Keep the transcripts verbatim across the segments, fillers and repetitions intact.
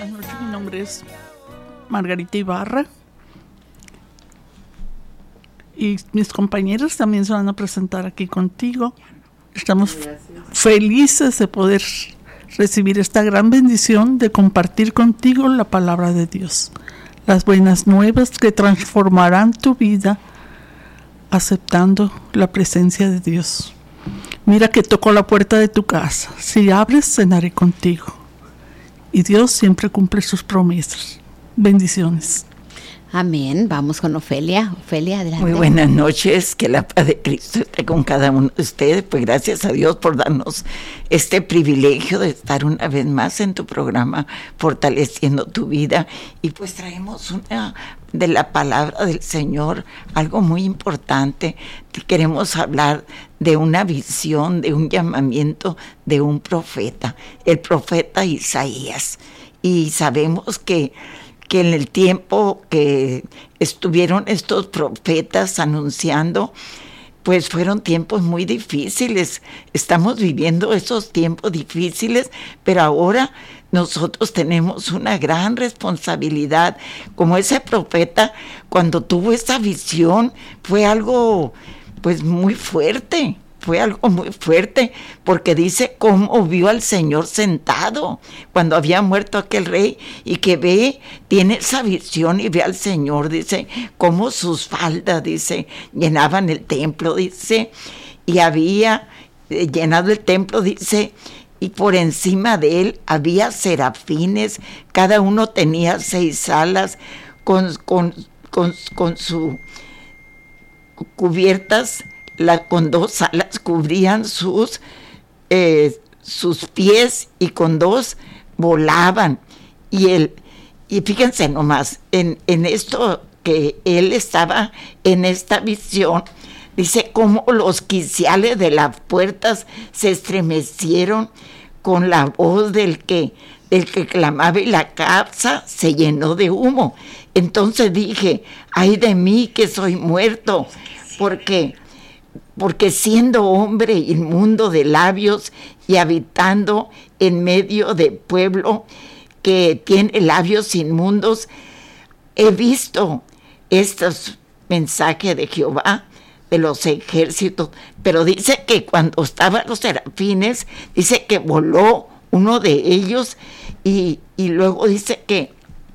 buenas noches. Mi nombre es Margarita Ibarra y mis compañeros también se van a presentar aquí contigo. Estamos felices de poder recibir esta gran bendición de compartir contigo la palabra de Dios, las buenas nuevas que transformarán tu vida aceptando la presencia de Dios. Mira que toco la puerta de tu casa. Si abres, cenaré contigo. Y Dios siempre cumple sus promesas. Bendiciones. Amén. Vamos con Ofelia. Ofelia, adelante. Muy buenas noches. Que la paz de Cristo esté con cada uno de ustedes. Pues gracias a Dios por darnos este privilegio de estar una vez más en tu programa, fortaleciendo tu vida. Y pues traemos una de la palabra del Señor, algo muy importante. Queremos hablar de una visión, de un llamamiento de un profeta, el profeta Isaías. Y sabemos que que en el tiempo que estuvieron estos profetas anunciando, pues fueron tiempos muy difíciles. Estamos viviendo esos tiempos difíciles, pero ahora nosotros tenemos una gran responsabilidad. Como ese profeta, cuando tuvo esa visión, fue algo pues muy fuerte. Fue algo muy fuerte, porque dice cómo vio al Señor sentado cuando había muerto aquel rey, y que ve, tiene esa visión y ve al Señor, dice, cómo sus faldas, dice, llenaban el templo, dice, y había eh, llenado el templo, dice, y por encima de él había serafines, cada uno tenía seis alas, con, con, con, con sus cubiertas. La, con dos alas cubrían sus, eh, sus pies, y con dos volaban. Y él, y fíjense nomás, en, en esto que él estaba, en esta visión, dice cómo los quiciales de las puertas se estremecieron con la voz del que, del que clamaba, y la casa se llenó de humo. Entonces dije, ay de mí que soy muerto, porque... porque siendo hombre inmundo de labios y habitando en medio de pueblo que tiene labios inmundos, he visto estos mensajes de Jehová de los ejércitos. Pero dice que cuando estaban los serafines, dice que voló uno de ellos, y, y luego dice que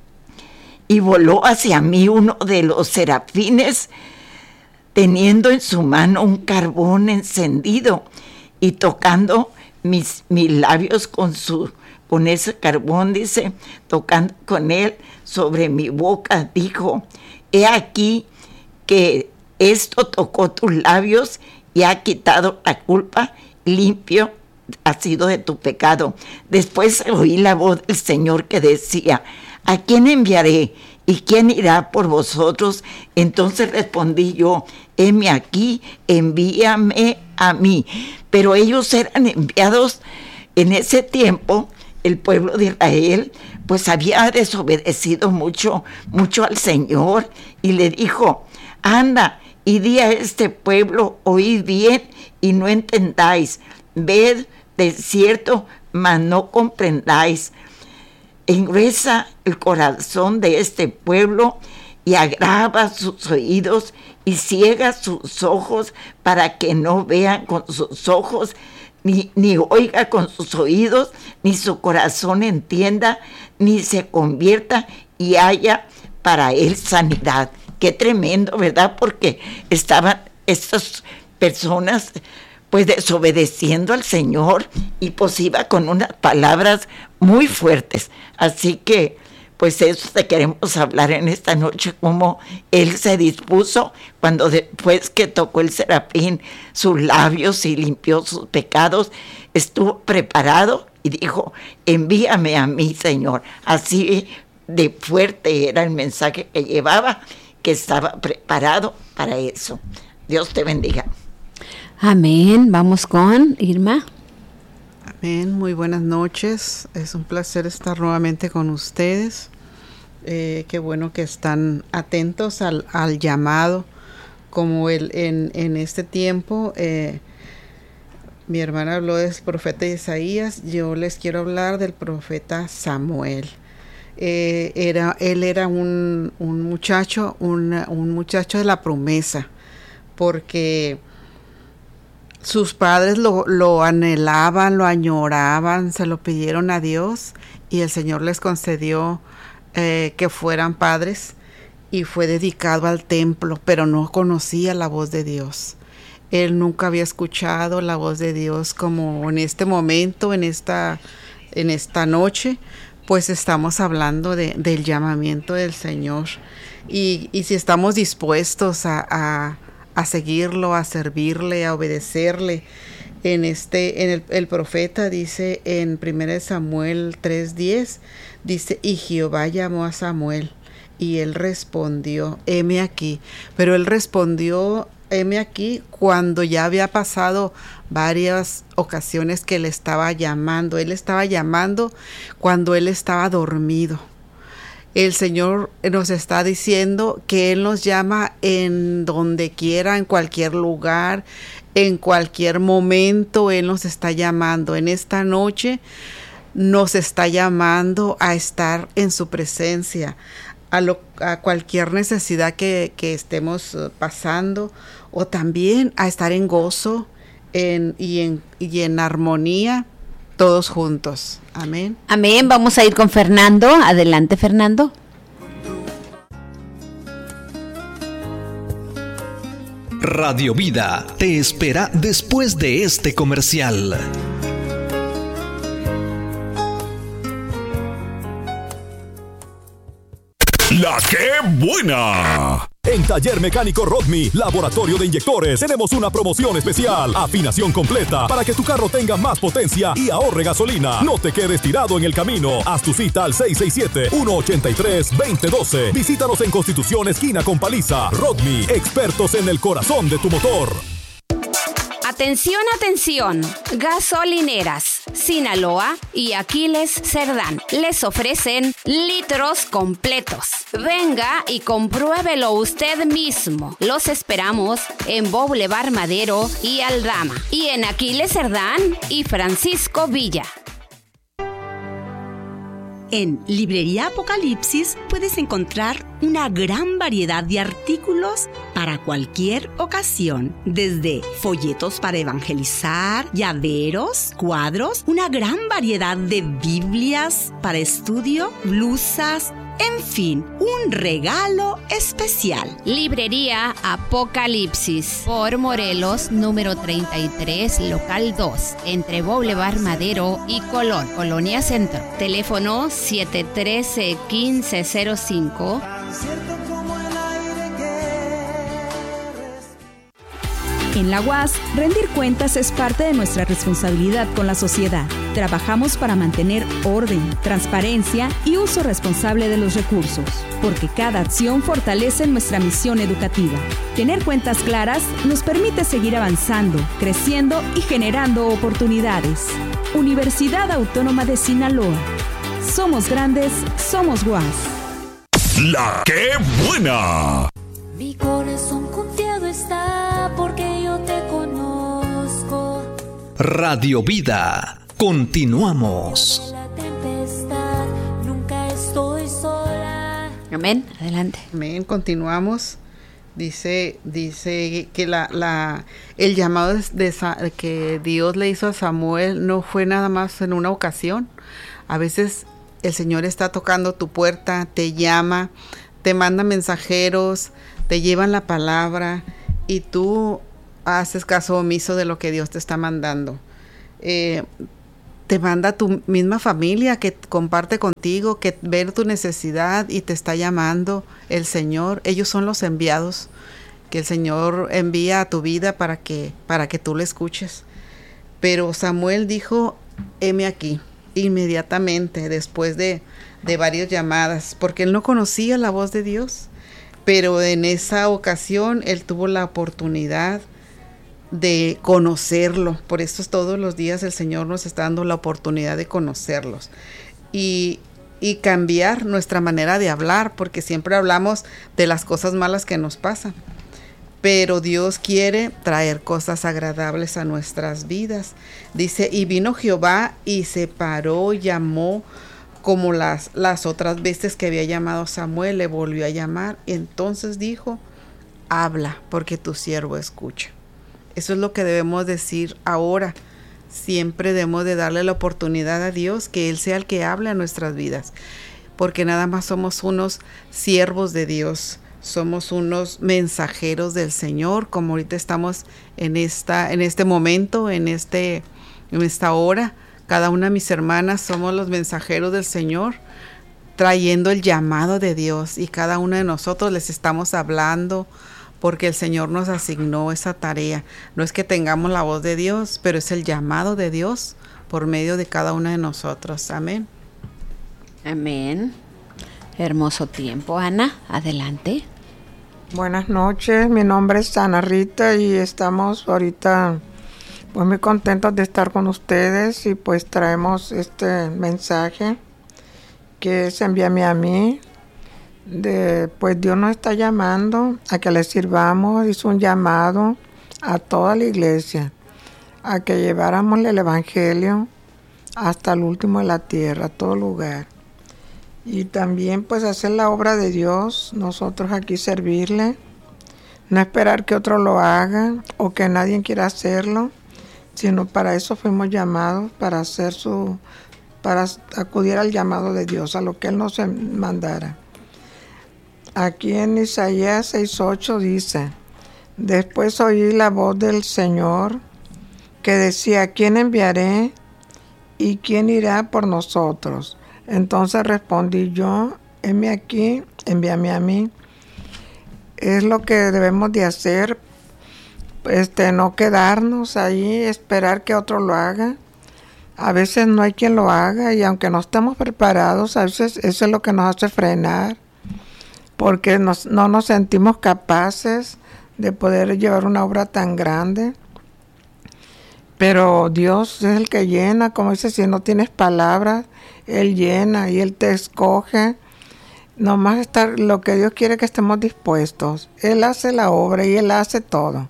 y voló hacia mí uno de los serafines, teniendo en su mano un carbón encendido, y tocando mis, mis labios con, su, con ese carbón, dice, tocando con él sobre mi boca, dijo, he aquí que esto tocó tus labios y ha quitado la culpa, limpio ha sido de tu pecado. Después oí la voz del Señor que decía, ¿a quién enviaré? ¿Y quién irá por vosotros? Entonces respondí yo, heme aquí, envíame a mí. Pero ellos eran enviados en ese tiempo. El pueblo de Israel pues había desobedecido mucho, mucho al Señor, y le dijo, anda y di a este pueblo, oíd bien y no entendáis, ved de cierto, mas no comprendáis. Engruesa el corazón de este pueblo y agrava sus oídos y ciega sus ojos, para que no vean con sus ojos, ni, ni oiga con sus oídos, ni su corazón entienda, ni se convierta y haya para él sanidad. Qué tremendo, ¿verdad? Porque estaban estas personas pues desobedeciendo al Señor, y pues iba con unas palabras muy fuertes. Así que pues eso te queremos hablar en esta noche, cómo él se dispuso cuando después que tocó el serafín sus labios y limpió sus pecados, estuvo preparado y dijo, envíame a mí, Señor. Así de fuerte era el mensaje que llevaba, que estaba preparado para eso. Dios te bendiga. Amén. Vamos con Irma. Amén. Muy buenas noches. Es un placer estar nuevamente con ustedes. Eh, qué bueno que están atentos al, al llamado. Como el, en, en este tiempo, eh, mi hermana habló del profeta Isaías. Yo les quiero hablar del profeta Samuel. Eh, era, él era un, un muchacho, una, un muchacho de la promesa, porque sus padres lo, lo anhelaban, lo añoraban, se lo pidieron a Dios y el Señor les concedió eh, que fueran padres y fue dedicado al templo, pero no conocía la voz de Dios. Él nunca había escuchado la voz de Dios como en este momento, en esta, en esta noche. Pues estamos hablando de, del llamamiento del Señor y, y si estamos dispuestos a, a, a seguirlo, a servirle, a obedecerle. En este, en el, el profeta dice en primera de Samuel tres diez, dice, y Jehová llamó a Samuel y él respondió, heme aquí, pero él respondió, heme aquí, cuando ya había pasado varias ocasiones que él estaba llamando. Él estaba llamando cuando él estaba dormido. El Señor nos está diciendo que Él nos llama en donde quiera, en cualquier lugar, en cualquier momento. Él nos está llamando. En esta noche nos está llamando a estar en su presencia, a, lo, a cualquier necesidad que, que estemos pasando, o también a estar en gozo en, y, en, y en armonía, todos juntos. Amén. Amén. Vamos a ir con Fernando. Adelante, Fernando. Radio Vida te espera después de este comercial. ¡La qué buena! En Taller Mecánico Rodmi, Laboratorio de Inyectores, tenemos una promoción especial. Afinación completa para que tu carro tenga más potencia y ahorre gasolina. No te quedes tirado en el camino. Haz tu cita al seis seis siete, uno ocho tres, dos cero uno dos. Visítanos en Constitución, esquina con Paliza. Rodmi, expertos en el corazón de tu motor. Atención, atención, gasolineras, Sinaloa y Aquiles Cerdán les ofrecen litros completos. Venga y compruébelo usted mismo. Los esperamos en Boulevard Madero y Aldama, y en Aquiles Cerdán y Francisco Villa. En Librería Apocalipsis puedes encontrar una gran variedad de artículos para cualquier ocasión, desde folletos para evangelizar, llaveros, cuadros, una gran variedad de Biblias para estudio, blusas, en fin, un regalo especial. Librería Apocalipsis, por Morelos, número treinta y tres, local dos, entre Boulevard Madero y Colón, Colonia Centro. Teléfono siete uno tres, uno cinco cero cinco. En la U A S, rendir cuentas es parte de nuestra responsabilidad con la sociedad. Trabajamos para mantener orden, transparencia y uso responsable de los recursos, porque cada acción fortalece nuestra misión educativa. Tener cuentas claras nos permite seguir avanzando, creciendo y generando oportunidades. Universidad Autónoma de Sinaloa. Somos grandes, somos U A S. ¡La qué buena! Mi corazón confiado está porque yo te conozco. Radio Vida, continuamos. La tempestad, nunca estoy sola. Amén. Adelante. Amén. Continuamos. Dice, dice que la, la, el llamado de, de, que Dios le hizo a Samuel no fue nada más en una ocasión. A veces el Señor está tocando tu puerta, te llama, te manda mensajeros, te llevan la palabra y tú haces caso omiso de lo que Dios te está mandando. Eh, te manda tu misma familia que comparte contigo, que ve tu necesidad y te está llamando el Señor. Ellos son los enviados que el Señor envía a tu vida para que, para que tú le escuches. Pero Samuel dijo, heme aquí, inmediatamente después de, de varias llamadas, porque él no conocía la voz de Dios. Pero en esa ocasión él tuvo la oportunidad de conocerlo. Por eso todos los días el Señor nos está dando la oportunidad de conocerlos y, y cambiar nuestra manera de hablar, porque siempre hablamos de las cosas malas que nos pasan. Pero Dios quiere traer cosas agradables a nuestras vidas. Dice, y vino Jehová y se paró, llamó como las, las otras veces que había llamado a Samuel, le volvió a llamar. Y entonces dijo, habla, porque tu siervo escucha. Eso es lo que debemos decir ahora. Siempre debemos de darle la oportunidad a Dios, que Él sea el que hable a nuestras vidas, porque nada más somos unos siervos de Dios, somos unos mensajeros del Señor, como ahorita estamos en esta, en este momento, en este, en esta hora. Cada una de mis hermanas somos los mensajeros del Señor, trayendo el llamado de Dios, y cada una de nosotros les estamos hablando, porque el Señor nos asignó esa tarea. No es que tengamos la voz de Dios, pero es el llamado de Dios por medio de cada una de nosotros. Amén. Amén. Hermoso tiempo. Ana, adelante. Buenas noches, mi nombre es Ana Rita y estamos ahorita pues muy contentos de estar con ustedes, y pues traemos este mensaje que es envíame a mí. De, pues Dios nos está llamando a que le sirvamos. Hizo un llamado a toda la iglesia a que lleváramos el evangelio hasta el último de la tierra, a todo lugar, y también pues hacer la obra de Dios, nosotros aquí servirle, no esperar que otro lo haga o que nadie quiera hacerlo, sino para eso fuimos llamados, para hacer su, para acudir al llamado de Dios, a lo que Él nos mandara. Aquí en Isaías seis ocho dice, después oí la voz del Señor que decía, ¿quién enviaré y quién irá por nosotros? Entonces respondí yo, heme aquí, envíame a mí. Es lo que debemos de hacer, este, no quedarnos ahí, esperar que otro lo haga. A veces no hay quien lo haga, y aunque no estemos preparados, a veces eso es lo que nos hace frenar, porque nos, no nos sentimos capaces de poder llevar una obra tan grande. Pero Dios es el que llena, como dice, si no tienes palabras, Él llena y Él te escoge. Nomás estar, lo que Dios quiere que estemos dispuestos. Él hace la obra y Él hace todo.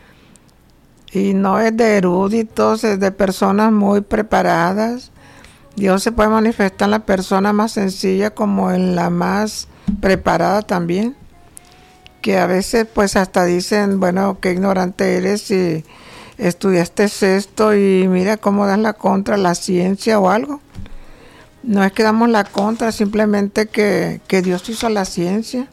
Y no es de eruditos, es de personas muy preparadas. Dios se puede manifestar en la persona más sencilla como en la más preparada también, que a veces pues hasta dicen, bueno, qué ignorante eres si estudiaste esto y mira cómo das la contra a la ciencia o algo. No es que damos la contra, simplemente que, que Dios hizo la ciencia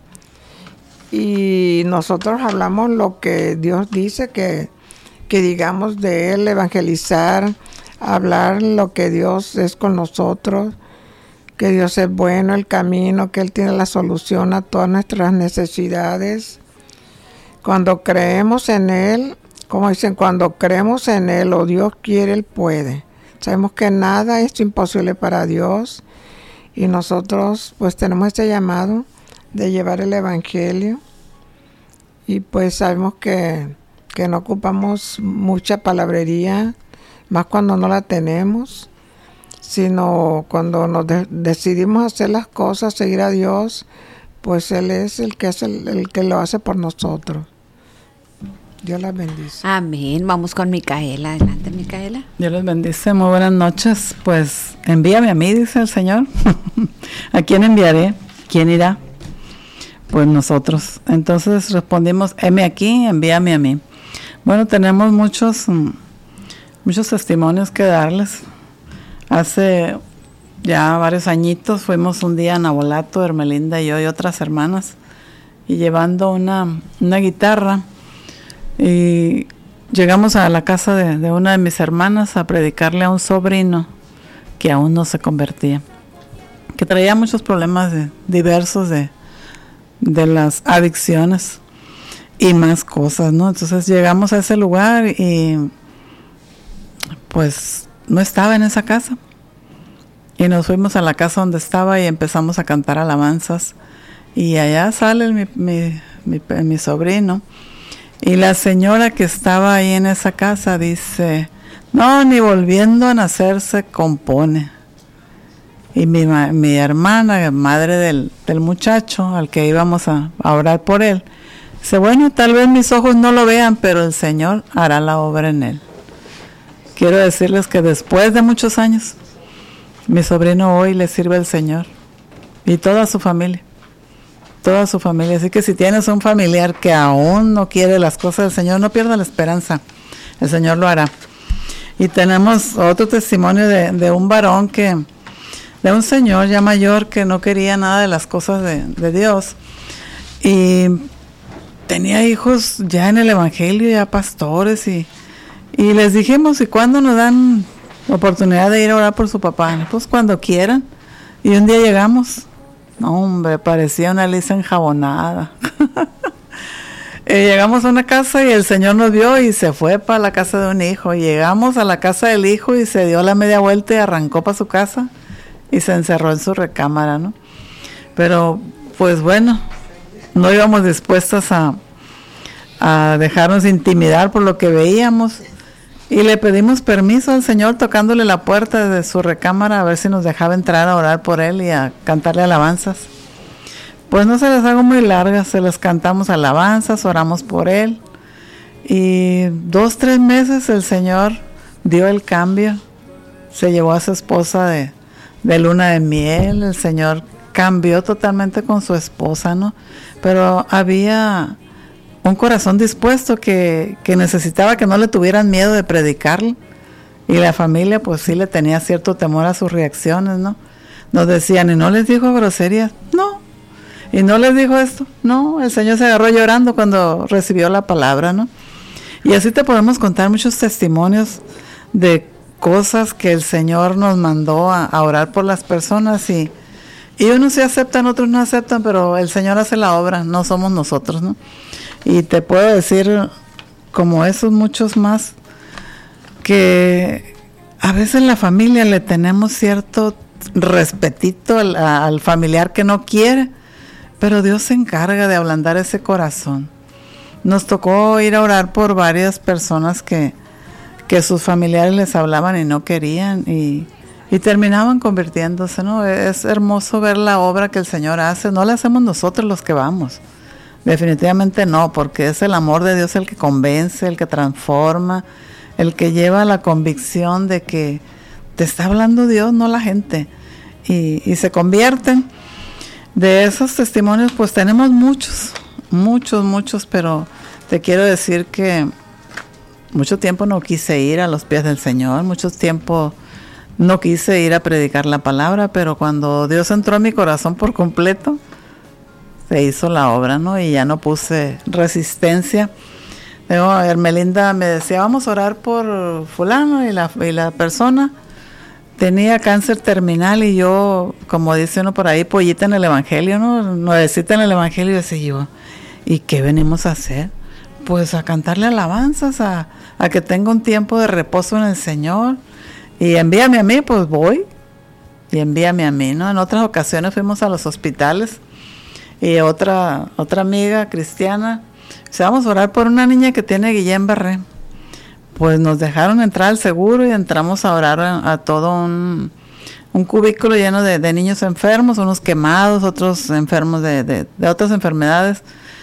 y nosotros hablamos lo que Dios dice que, que digamos de Él, evangelizar, hablar lo que Dios es con nosotros, que Dios es bueno, el camino, que Él tiene la solución a todas nuestras necesidades. Cuando creemos en Él, como dicen, cuando creemos en Él o Dios quiere, Él puede. Sabemos que nada es imposible para Dios, y nosotros pues tenemos este llamado de llevar el evangelio, y pues sabemos que, que no ocupamos mucha palabrería, más cuando no la tenemos, sino cuando nos de- decidimos hacer las cosas, seguir a Dios, pues Él es el que hace el, el que lo hace por nosotros. Dios las bendice. Amén. Vamos con Micaela. Adelante, Micaela. Dios les bendice. Muy buenas noches. Pues envíame a mí, dice el Señor. ¿A quién enviaré? ¿Quién irá? Pues nosotros. Entonces respondimos, heme aquí, envíame a mí. Bueno, tenemos muchos, muchos testimonios que darles. Hace ya varios añitos fuimos un día a Nabolato, Hermelinda y yo y otras hermanas, y llevando una, una guitarra, y llegamos a la casa de, de una de mis hermanas a predicarle a un sobrino que aún no se convertía, que traía muchos problemas de, diversos de, de las adicciones y más cosas, ¿no? Entonces llegamos a ese lugar y pues no estaba en esa casa, y nos fuimos a la casa donde estaba y empezamos a cantar alabanzas, y allá sale mi, mi, mi, mi sobrino. Y la señora que estaba ahí en esa casa dice, no, ni volviendo a nacer se compone. Y mi, mi hermana, madre del, del muchacho al que íbamos a, a orar por él, dice, bueno, tal vez mis ojos no lo vean, pero el Señor hará la obra en él. Quiero decirles que después de muchos años, Mi sobrino hoy le sirve al Señor y toda su familia, toda su familia. Así que si tienes un familiar que aún no quiere las cosas del Señor, no pierda la esperanza, el Señor lo hará. Y tenemos otro testimonio de, de un varón que, de un señor ya mayor que no quería nada de las cosas de, de Dios y tenía hijos ya en el Evangelio, ya pastores, y, y les dijimos, ¿y cuándo nos dan oportunidad de ir a orar por su papá? Pues cuando quieran. Y un día llegamos, no, hombre, parecía una lisa enjabonada. eh, llegamos a una casa y el Señor nos vio y se fue para la casa de un hijo. Llegamos a la casa del hijo y se dio la media vuelta y arrancó para su casa y se encerró en su recámara, ¿no? Pero, pues bueno, no íbamos dispuestas a, a dejarnos intimidar por lo que veíamos. Y le pedimos permiso al Señor tocándole la puerta de su recámara a ver si nos dejaba entrar a orar por él y a cantarle alabanzas. Pues no se las hago muy largas, se las cantamos alabanzas, oramos por él. Y dos, tres meses el Señor dio el cambio. Se llevó a su esposa de, de luna de miel. El Señor cambió totalmente con su esposa, ¿no? Pero había un corazón dispuesto que, que necesitaba que no le tuvieran miedo de predicarle. Y la familia pues sí le tenía cierto temor a sus reacciones, ¿no? Nos decían, ¿y no les dijo groserías? No. ¿Y no les dijo esto? No. El Señor se agarró llorando cuando recibió la palabra, ¿no? Y así te podemos contar muchos testimonios de cosas que el Señor nos mandó a, a orar por las personas y, y unos sí aceptan, otros no aceptan, pero el Señor hace la obra, no somos nosotros, ¿no? Y te puedo decir, como esos muchos más, que a veces en la familia le tenemos cierto respetito al, al familiar que no quiere, pero Dios se encarga de ablandar ese corazón. Nos tocó ir a orar por varias personas que, que sus familiares les hablaban y no querían y, y terminaban convirtiéndose, ¿no? Es hermoso ver la obra que el Señor hace, no la hacemos nosotros los que vamos. Definitivamente no, porque es el amor de Dios el que convence, el que transforma, el que lleva la convicción de que te está hablando Dios, no la gente. Y, y se convierten. De esos testimonios, pues tenemos muchos, muchos, muchos, pero te quiero decir que mucho tiempo no quise ir a los pies del Señor, mucho tiempo no quise ir a predicar la palabra, pero cuando Dios entró en mi corazón por completo, se hizo la obra, ¿no? Y ya no puse resistencia. Luego Hermelinda me decía, vamos a orar por fulano, y la, y la persona tenía cáncer terminal, y yo, como dice uno por ahí, pollita en el Evangelio, ¿no? Nuevecita en el Evangelio, y decía yo, ¿y qué venimos a hacer? Pues a cantarle alabanzas, a, a que tenga un tiempo de reposo en el Señor, y envíame a mí, pues voy, y envíame a mí, ¿no? En otras ocasiones fuimos a los hospitales, y otra otra amiga cristiana, dice, vamos a orar por una niña que tiene Guillain-Barré. Pues nos dejaron entrar al seguro y entramos a orar a, a todo un, un cubículo lleno de, de niños enfermos, unos quemados, otros enfermos de, de, de otras enfermedades.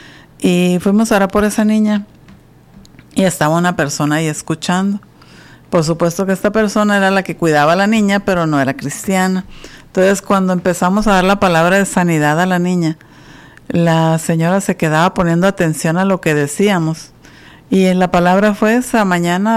Y fuimos a orar por esa niña y estaba una persona ahí escuchando. Por supuesto que esta persona era la que cuidaba a la niña, pero no era cristiana. Entonces, cuando empezamos a dar la palabra de sanidad a la niña, la señora se quedaba poniendo atención a lo que decíamos. Y la palabra fue esa: mañana